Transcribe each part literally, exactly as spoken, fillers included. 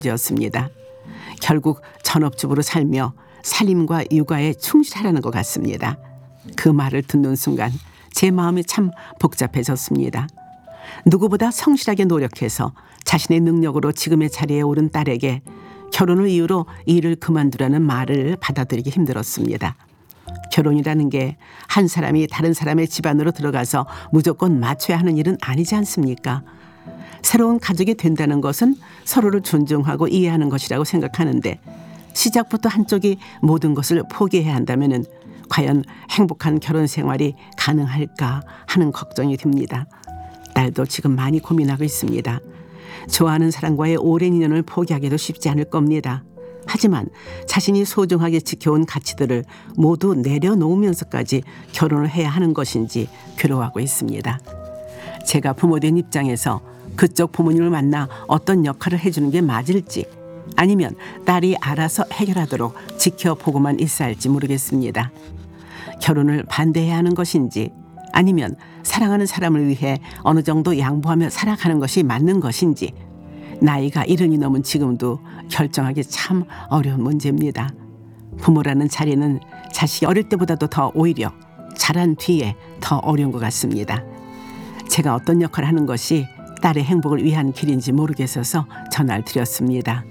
였습니다. 결국 전업주부로 살며 살림과 육아에 충실하라는 것 같습니다. 그 말을 듣는 순간 제 마음이 참 복잡해졌습니다. 누구보다 성실하게 노력해서 자신의 능력으로 지금의 자리에 오른 딸에게 결혼을 이유로 일을 그만두라는 말을 받아들이기 힘들었습니다. 결혼이라는 게 한 사람이 다른 사람의 집안으로 들어가서 무조건 맞춰야 하는 일은 아니지 않습니까? 새로운 가족이 된다는 것은 서로를 존중하고 이해하는 것이라고 생각하는데 시작부터 한쪽이 모든 것을 포기해야 한다면 과연 행복한 결혼 생활이 가능할까 하는 걱정이 듭니다. 딸도 지금 많이 고민하고 있습니다. 좋아하는 사람과의 오랜 인연을 포기하기도 쉽지 않을 겁니다. 하지만 자신이 소중하게 지켜온 가치들을 모두 내려놓으면서까지 결혼을 해야 하는 것인지 괴로워하고 있습니다. 제가 부모된 입장에서 그쪽 부모님을 만나 어떤 역할을 해주는 게 맞을지 아니면 딸이 알아서 해결하도록 지켜보고만 있어야 할지 모르겠습니다. 결혼을 반대해야 하는 것인지 아니면 사랑하는 사람을 위해 어느 정도 양보하며 살아가는 것이 맞는 것인지 나이가 이른이 넘은 지금도 결정하기 참 어려운 문제입니다. 부모라는 자리는 자식이 어릴 때보다도 더 오히려 자란 뒤에 더 어려운 것 같습니다. 제가 어떤 역할을 하는 것이 딸의 행복을 위한 길인지 모르겠어서 전화를 드렸습니다.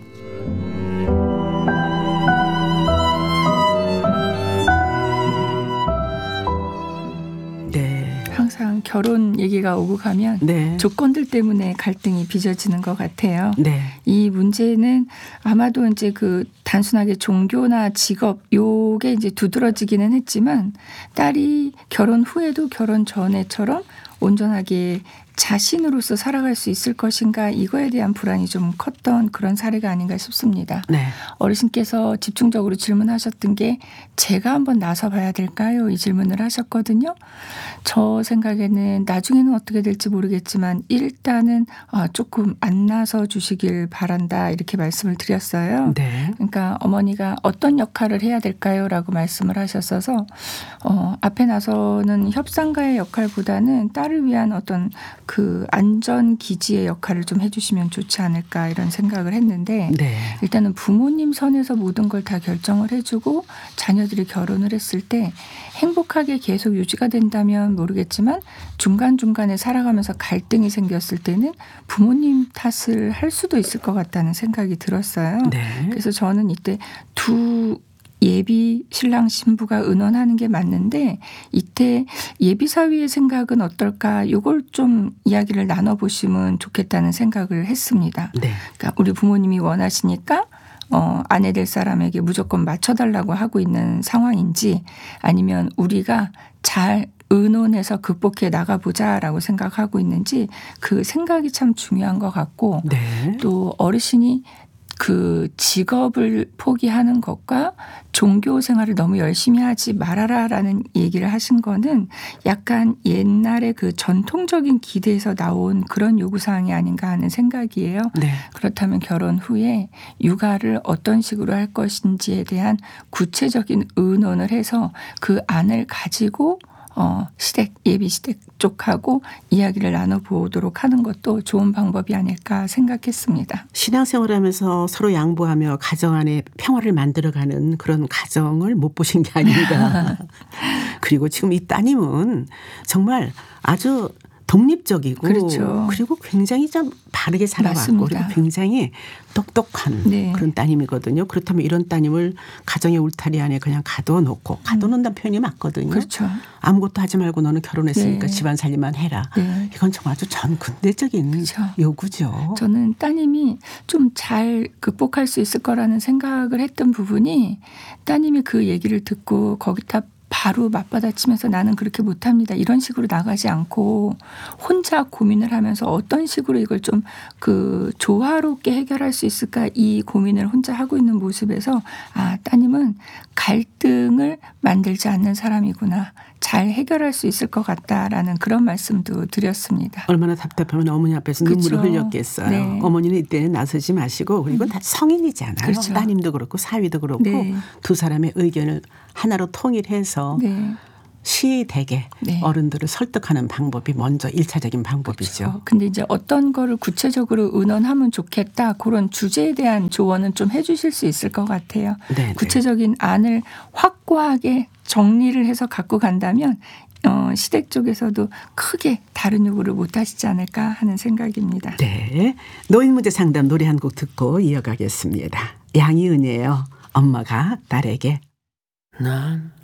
항상 결혼 얘기가 오고 가면 네. 조건들 때문에 갈등이 빚어지는 것 같아요. 네. 이 문제는 아마도 이제 그 단순하게 종교나 직업 요게 이제 두드러지기는 했지만 딸이 결혼 후에도 결혼 전에처럼 온전하게 자신으로서 살아갈 수 있을 것인가 이거에 대한 불안이 좀 컸던 그런 사례가 아닌가 싶습니다. 네. 어르신께서 집중적으로 질문하셨던 게 제가 한번 나서 봐야 될까요? 이 질문을 하셨거든요. 저 생각에는 나중에는 어떻게 될지 모르겠지만 일단은 조금 안 나서 주시길 바란다 이렇게 말씀을 드렸어요. 네. 그러니까 어머니가 어떤 역할을 해야 될까요? 라고 말씀을 하셨어서 어, 앞에 나서는 협상가의 역할보다는 딸을 위한 어떤 그 안전기지의 역할을 좀 해주시면 좋지 않을까 이런 생각을 했는데 네. 일단은 부모님 선에서 모든 걸 다 결정을 해주고 자녀들이 결혼을 했을 때 행복하게 계속 유지가 된다면 모르겠지만 중간중간에 살아가면서 갈등이 생겼을 때는 부모님 탓을 할 수도 있을 것 같다는 생각이 들었어요. 네. 그래서 저는 이때 두 예비 신랑 신부가 의논하는 게 맞는데 이때 예비 사위의 생각은 어떨까 이걸 좀 이야기를 나눠보시면 좋겠다는 생각을 했습니다. 네. 그러니까 우리 부모님이 원하시니까 어, 아내 될 사람에게 무조건 맞춰달라고 하고 있는 상황인지 아니면 우리가 잘 의논해서 극복해 나가보자라고 생각하고 있는지 그 생각이 참 중요한 것 같고 네. 또 어르신이 그 직업을 포기하는 것과 종교 생활을 너무 열심히 하지 말아라라는 얘기를 하신 거는 약간 옛날에 그 전통적인 기대에서 나온 그런 요구사항이 아닌가 하는 생각이에요. 네. 그렇다면 결혼 후에 육아를 어떤 식으로 할 것인지에 대한 구체적인 의논을 해서 그 안을 가지고 어, 시댁, 예비 시댁 쪽하고 이야기를 나눠보도록 하는 것도 좋은 방법이 아닐까 생각했습니다. 신앙생활하면서 서로 양보하며 가정 안에 평화를 만들어가는 그런 가정을 못 보신 게 아닌가. 그리고 지금 이 따님은 정말 아주 독립적이고 그렇죠. 그리고 굉장히 좀 바르게 살아왔고 그리고 굉장히 똑똑한 네. 그런 따님이거든요. 그렇다면 이런 따님을 가정의 울타리 안에 그냥 가둬놓고 가둬놓는다는 표현이 맞거든요. 그렇죠. 아무것도 하지 말고 너는 결혼했으니까 네. 집안 살림만 해라. 네. 이건 정말 아주 전근대적인 그렇죠. 요구죠. 저는 따님이 좀 잘 극복할 수 있을 거라는 생각을 했던 부분이 따님이 그 얘기를 듣고 거기다 바로 맞받아치면서 나는 그렇게 못합니다. 이런 식으로 나가지 않고 혼자 고민을 하면서 어떤 식으로 이걸 좀 그 조화롭게 해결할 수 있을까 이 고민을 혼자 하고 있는 모습에서 아 따님은 갈등을 만들지 않는 사람이구나. 잘 해결할 수 있을 것 같다라는 그런 말씀도 드렸습니다. 얼마나 답답하면 어머니 앞에서 그렇죠. 눈물을 흘렸겠어요. 네. 어머니는 이때는 나서지 마시고 그리고 다 성인이잖아요. 그렇죠. 따님도 그렇고 사위도 그렇고 네. 두 사람의 의견을 하나로 통일해서 네. 시댁에 네. 어른들을 설득하는 방법이 먼저 일차적인 방법이죠. 그렇죠. 근데 이제 어떤 거를 구체적으로 의논하면 좋겠다 그런 주제에 대한 조언은 좀 해주실 수 있을 것 같아요. 네네. 구체적인 안을 확고하게 정리를 해서 갖고 간다면 어, 시댁 쪽에서도 크게 다른 요구를 못 하시지 않을까 하는 생각입니다. 네. 노인 문제 상담 노래 한 곡 듣고 이어가겠습니다. 양희은이에요. 엄마가 딸에게. 난